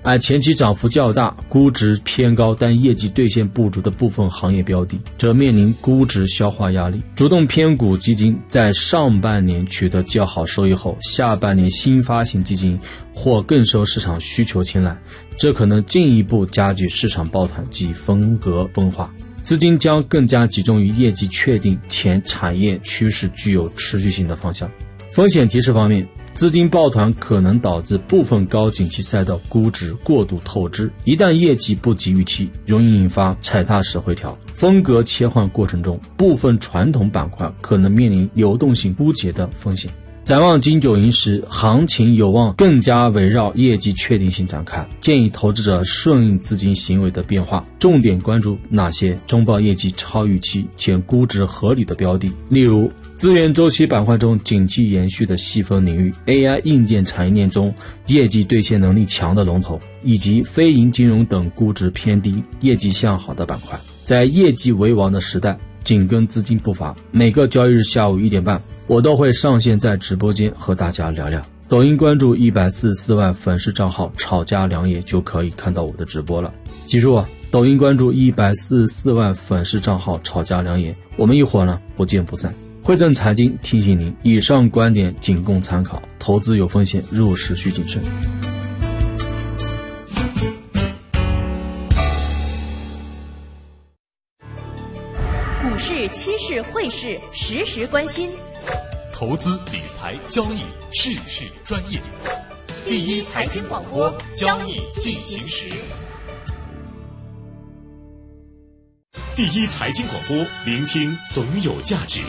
而前期涨幅较大、估值偏高但业绩兑现不足的部分行业标的，则面临估值消化压力。主动偏股基金在上半年取得较好收益后，下半年新发行基金或更受市场需求青睐，这可能进一步加剧市场抱团及风格分化。资金将更加集中于业绩确定且产业趋势具有持续性的方向。风险提示方面，资金抱团可能导致部分高景气赛道估值过度透支，一旦业绩不及预期，容易引发踩踏式回调。风格切换过程中，部分传统板块可能面临流动性枯竭的风险。展望金九银十，行情有望更加围绕业绩确定性展开，建议投资者顺应资金行为的变化，重点关注那些中报业绩超预期且估值合理的标的，例如资源周期板块中景气延续的细分领域， AI 硬件产业链中业绩兑现能力强的龙头，以及非银金融等估值偏低、业绩向好的板块。在业绩为王的时代，紧跟资金步伐，每个交易日下午1点半，我都会上线在直播间和大家聊聊。抖音关注144万粉丝账号吵架良野就可以看到我的直播了。记住啊，抖音关注144万粉丝账号吵架良野，我们一会儿呢不见不散。汇正财经提醒您，以上观点仅供参考，投资有风险，入市需谨慎。 股市、期市、汇市，时时关心。 投资理财交易，事事专业。第一财经广播，交易进行时。第一财经广播，聆听总有价值。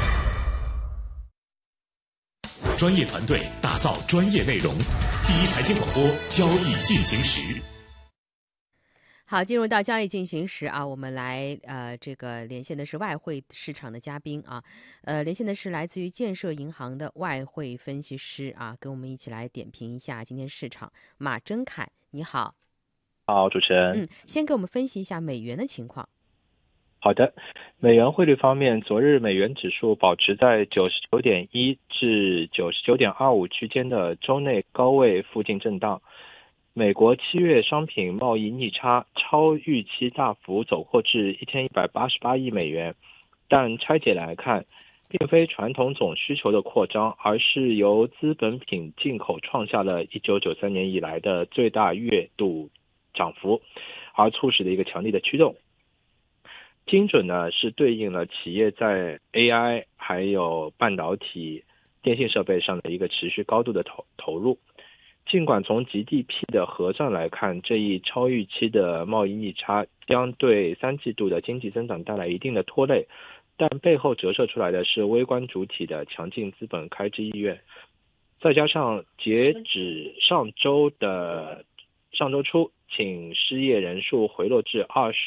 专业团队打造专业内容。第一财经广播，交易进行时。 好，进入到交易进行时啊，我们来这个连线的是外汇市场的嘉宾啊，连线的是来自于建设银行的外汇分析师啊，跟我们一起来点评一下今天市场。马征凯，你好。 好，主持人。 先给我们分析一下美元的情况。 好的，美元汇率方面，昨日美元指数保持在99.1至99.25区间的周内高位附近震荡。美国7月商品贸易逆差超预期大幅走货至1188亿美元，但拆解来看，并非传统总需求的扩张，而是由资本品进口创下了1993年以来的最大月度涨幅，而促使的一个强力的驱动。精准呢是对应了企业在 AI 还有半导体、电信设备上的一个持续高度的投入。尽管从 GDP 的核算来看，这一超预期的贸易逆差将对3季度的经济增长带来一定的拖累，但背后折射出来的是微观主体的强劲资本开支意愿，再加上截止上周初，请失业人数回落至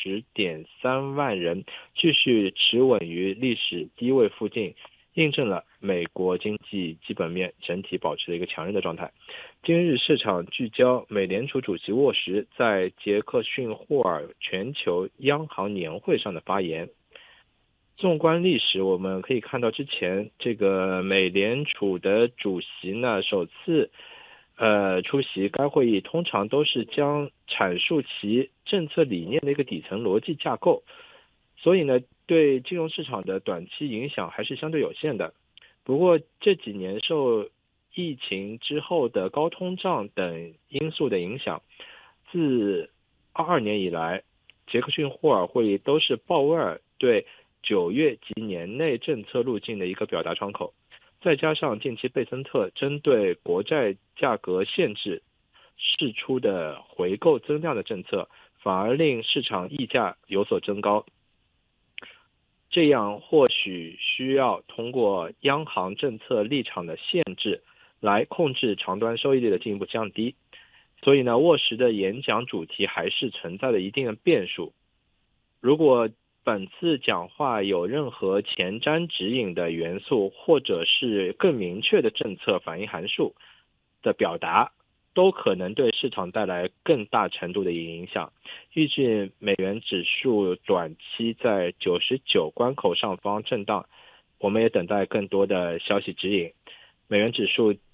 20.3万人，继续持稳于历史低位附近，印证了美国经济基本面整体保持了一个强韧的状态。今日市场聚焦美联储主席沃什在杰克逊霍尔全球央行年会上的发言。纵观历史，我们可以看到之前这个美联储的主席呢首次出席该会议，通常都是将阐述其政策理念的一个底层逻辑架构，所以呢对金融市场的短期影响还是相对有限的。不过这几年受疫情之后的高通胀等因素的影响，自22年以来，杰克逊霍尔会议都是鲍威尔对9月及年内政策路径的一个表达窗口，再加上近期贝森特针对国债价格限制释出的回购增量的政策，反而令市场溢价有所增高。这样或许需要通过央行政策立场的限制来控制长端收益率的进一步降低。所以呢，沃什的演讲主题还是存在着一定的变数。如果本次讲话有任何前瞻指引的元素，或者是更明确的政策反应函数的表达，都可能对市场带来更大程度的影响。预计美元指数短期在99关口上方震荡，我们也等待更多的消息指引。美元指数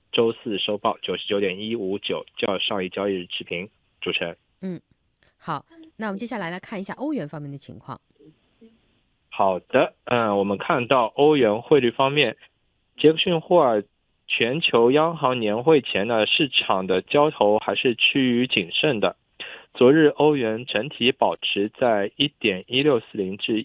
周四收报99.159，较上一交易日持平。主持人。 好，那我们接下来看一下欧元方面的情况。 好的，我们看到欧元汇率方面，杰克逊霍尔全球央行年会前呢，市场的交投还是趋于谨慎的。昨日欧元整体保持在 1.1640 至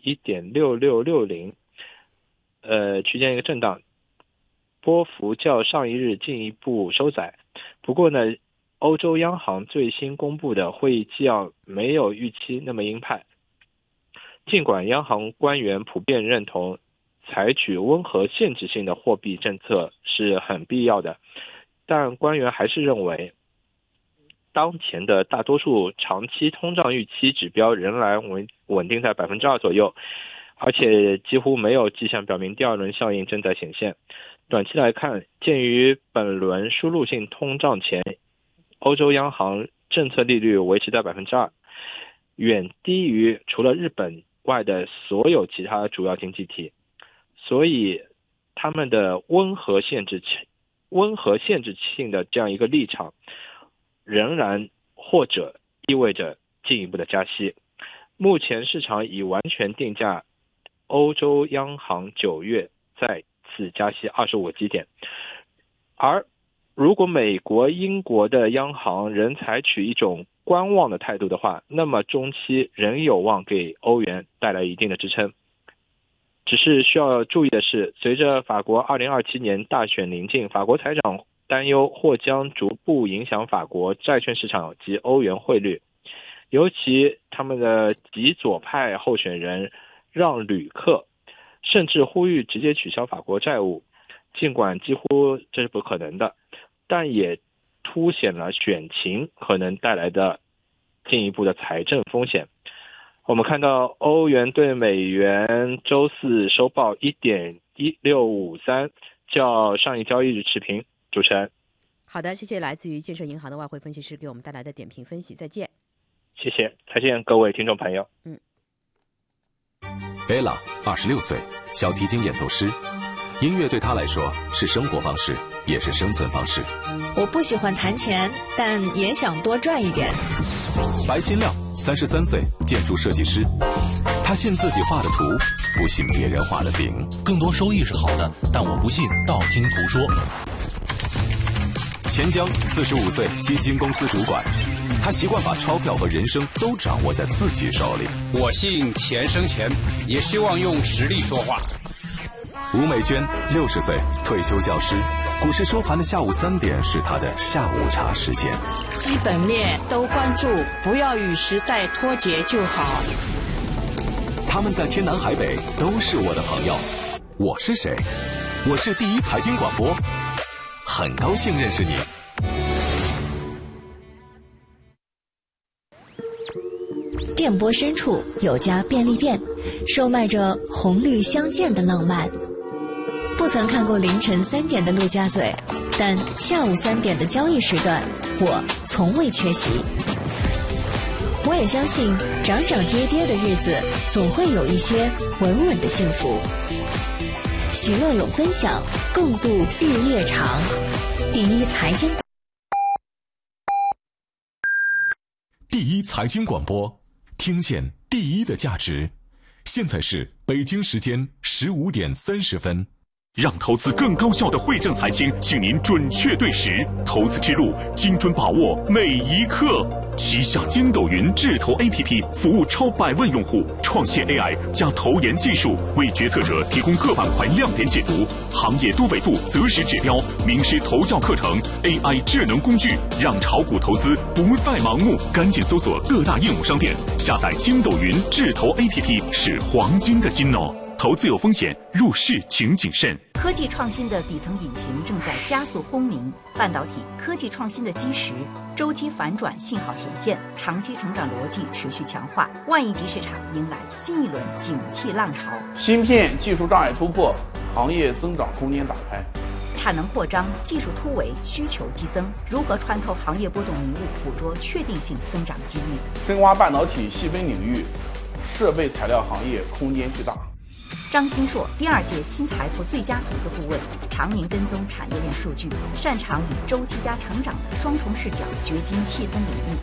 1.6660 区间一个震荡，波幅较上一日进一步收窄。不过呢，欧洲央行最新公布的会议纪要没有预期那么鹰派，尽管央行官员普遍认同采取温和限制性的货币政策是很必要的，但官员还是认为当前的大多数长期通胀预期指标仍然稳定在 2% 左右，而且几乎没有迹象表明第二轮效应正在显现。短期来看，鉴于本轮输入性通胀前，欧洲央行政策利率维持在 2%， 远低于除了日本外的所有其他主要经济体，所以他们的温和限制性的这样一个立场，仍然或者意味着进一步的加息。目前市场已完全定价欧洲央行9月再次加息25个基点，而如果美国、英国的央行仍采取一种观望的态度的话，那么中期仍有望给欧元带来一定的支撑。只是需要注意的是，随着法国2027年大选临近，法国财长担忧或将逐步影响法国债券市场及欧元汇率，尤其他们的极左派候选人让吕克甚至呼吁直接取消法国债务，尽管几乎这是不可能的，但也凸显了选情可能带来的进一步的财政风险。我们看到欧元对美元周四收报 1.1653， 较上一交易日持平。主持人。 好的，谢谢来自于建设银行的外汇分析师给我们带来的点评分析，再见。 谢谢，再见各位听众朋友。 Ella 26岁，小提琴演奏师。音乐对她来说是生活方式，也是生存方式。 我不喜欢弹钱，但也想多赚一点。 白新亮33岁，建筑设计师。他信自己画的图，不信别人画的饼。 更多收益是好的，但我不信道听途说。 钱江45岁，基金公司主管。他习惯把钞票和人生都掌握在自己手里。 我信钱生钱，也希望用实力说话。 吴美娟60岁，退休教师。股市收盘的下午3点是他的下午茶时间。 基本面都关注，不要与时代脱节就好。 他们在天南海北都是我的朋友。我是谁？我是第一财经广播，很高兴认识你。 电波深处有家便利店，售卖着红绿相间的浪漫。不曾看过凌晨3点的陆家嘴，但下午3点的交易时段，我从未缺席。我也相信，涨涨跌跌的日子，总会有一些稳稳的幸福。喜乐有分享，共度日夜长。第一财经， 第一财经广播，听见第一的价值。现在是北京时间15点30分。 让投资更高效的汇正财经，请您准确对时，投资之路精准把握每一刻。旗下筋斗云智投 APP 服务超100万用户，创现 AI 加投研技术，为决策者提供各板块亮点解读、行业多维度择时指标、名师投教课程、AI 智能工具，让炒股投资不再盲目。赶紧搜索各大应用商店，下载筋斗云智投 APP 是黄金的金哦。投资有风险，入市请谨慎。 科技创新的底层引擎正在加速轰鸣，半导体科技创新的基石周期反转信号显现，长期成长逻辑持续强化，万亿级市场迎来新一轮景气浪潮。 芯片技术障碍突破，行业增长空间打开。 产能扩张，技术突围，需求激增，如何穿透行业波动迷雾，捕捉确定性增长机遇？ 深挖半导体细分领域，设备材料行业空间巨大。 张新硕，第2届新财富最佳投资顾问，常年跟踪产业链数据，擅长以周期加成长的双重视角掘金细分领域。